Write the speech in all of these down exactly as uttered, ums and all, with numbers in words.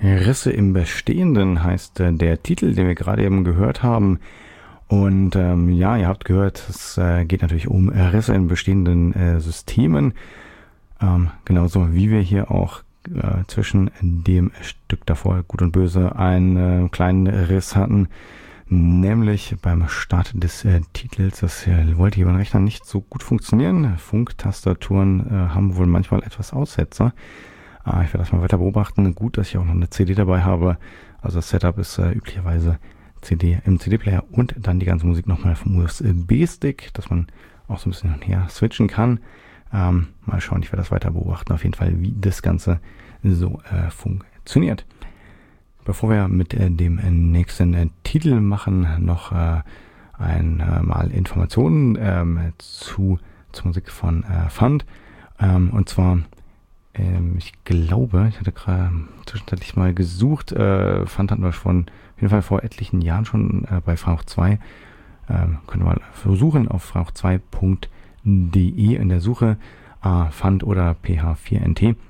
Risse im Bestehenden heißt äh, der Titel, den wir gerade eben gehört haben. Und ähm, ja, ihr habt gehört, es äh, geht natürlich um Risse in bestehenden äh, Systemen. Ähm, genauso wie wir hier auch äh, zwischen dem Stück davor, Gut und Böse, einen äh, kleinen Riss hatten. Nämlich beim Start des äh, Titels. Das äh, wollte hier beim Rechner nicht so gut funktionieren. Funktastaturen äh, haben wohl manchmal etwas Aussetzer. Ah, ich werde das mal weiter beobachten. Gut, dass ich auch noch eine C D dabei habe. Also das Setup ist äh, üblicherweise C D im C D-Player und dann die ganze Musik nochmal vom U S B-Stick, dass man auch so ein bisschen hin und her switchen kann. Ähm, mal schauen, ich werde das weiter beobachten. Auf jeden Fall, wie das Ganze so äh, funktioniert. Bevor wir mit äh, dem äh, nächsten äh, Titel machen, noch äh, einmal äh, Informationen ähm, zu zur Musik von äh, Fund. Ähm, und zwar Ähm, ich glaube, ich hatte gerade zwischenzeitlich mal gesucht, äh, Fund hatten wir schon auf jeden Fall vor etlichen Jahren schon äh, bei Frauch zwei. Ähm, können wir mal versuchen auf frauch zwei punkt de in der Suche äh, Fund oder P H vier N T.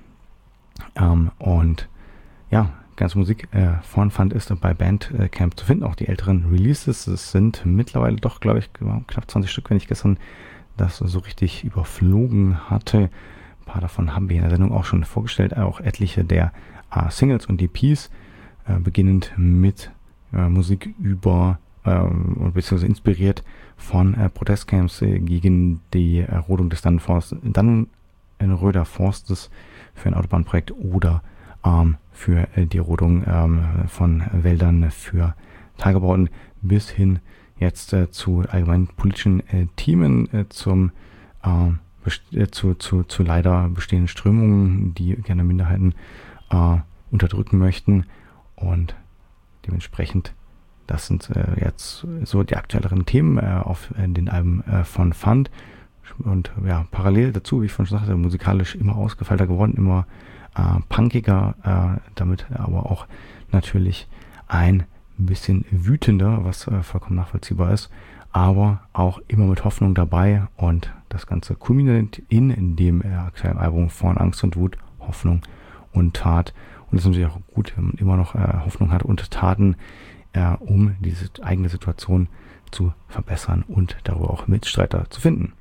Ähm, und ja, ganze Musik äh, von Fund ist bei Bandcamp zu finden, auch die älteren Releases. Es sind mittlerweile doch, glaube ich, knapp zwanzig Stück, wenn ich gestern das so richtig überflogen hatte. Ein paar davon haben wir in der Sendung auch schon vorgestellt, auch etliche der äh, Singles und E Ps, äh, beginnend mit äh, Musik über, äh, beziehungsweise inspiriert von äh, Protestcamps äh, gegen die äh, Rodung des Dannenforst, Dannenröder Forstes für ein Autobahnprojekt oder ähm, für äh, die Rodung ähm, von Wäldern für Tagebauten bis hin jetzt äh, zu allgemeinen politischen äh, Themen, äh, zum äh, Zu, zu, zu leider bestehenden Strömungen, die gerne Minderheiten äh, unterdrücken möchten. Und dementsprechend, das sind äh, jetzt so die aktuelleren Themen äh, auf äh, den Alben äh, von Fund. Und ja, parallel dazu, wie ich vorhin schon sagte, musikalisch immer ausgefeilter geworden, immer äh, punkiger, äh, damit aber auch natürlich ein bisschen wütender, was äh, vollkommen nachvollziehbar ist, aber auch immer mit Hoffnung dabei, und das Ganze kulminiert in dem äh, aktuellen Album von Angst und Wut, Hoffnung und Tat. Und es ist natürlich auch gut, wenn man immer noch äh, Hoffnung hat und Taten, äh, um diese eigene Situation zu verbessern und darüber auch Mitstreiter zu finden.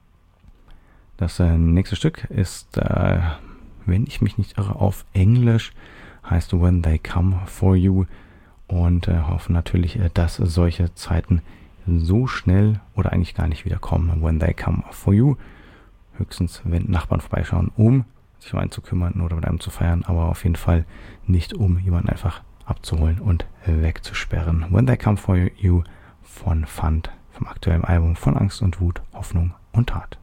Das äh, nächste Stück ist, äh, wenn ich mich nicht irre, auf Englisch, heißt When They Come For You, und äh, hoffen natürlich, äh, dass solche Zeiten so schnell oder eigentlich gar nicht wiederkommen. When They Come For You. Höchstens, wenn Nachbarn vorbeischauen, um sich um einen zu kümmern oder mit einem zu feiern, aber auf jeden Fall nicht, um jemanden einfach abzuholen und wegzusperren. When They Come For You von Fund, vom aktuellen Album von Angst und Wut, Hoffnung und Tat.